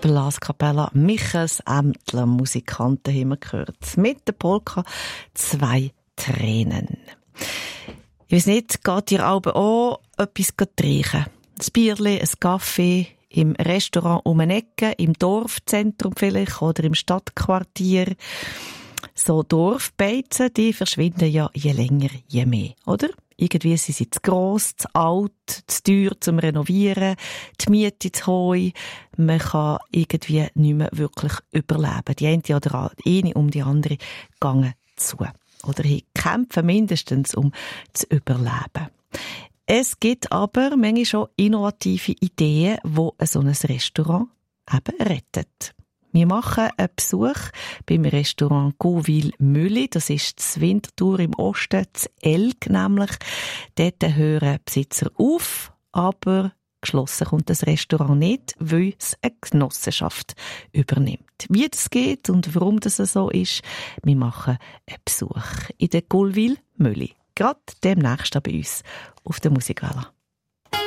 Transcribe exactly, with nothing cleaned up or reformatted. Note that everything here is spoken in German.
Blaskapella Michels Ämtler, Musikanten haben wir gehört. Mit der Polka «Zwei Tränen». Ich weiss nicht, geht ihr aber auch etwas trinken? Ein Bierli, ein Kaffee, im Restaurant um eine Ecke, im Dorfzentrum vielleicht oder im Stadtquartier. So Dorfbeizen, die verschwinden ja je länger, je mehr, oder? Irgendwie sind sie zu gross, zu alt, zu teuer zum Renovieren, die Miete zu hoch. Man kann irgendwie nicht mehr wirklich überleben. Die eine oder die eine um die andere gehen zu. Oder kämpfen mindestens, um zu überleben. Es gibt aber manchmal schon innovative Ideen, die so ein Restaurant eben rettet. Wir machen einen Besuch beim Restaurant Gauville-Mülli. Das ist das Winterthur im Osten, das Elg nämlich. Dort hören Besitzer auf, aber geschlossen kommt das Restaurant nicht, weil es eine Genossenschaft übernimmt. Wie das geht und warum das so ist, wir machen einen Besuch in der Gauville-Mülli. Gerade demnächst bei uns auf der Musikwelle.